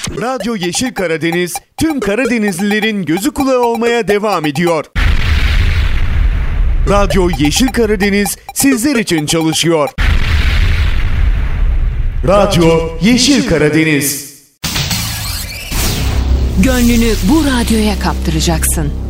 Radyo Yeşil Karadeniz tüm Karadenizlilerin gözü kulağı olmaya devam ediyor. Radyo Yeşil Karadeniz sizler için çalışıyor. Radyo Yeşil Karadeniz. Gönlünü bu radyoya kaptıracaksın.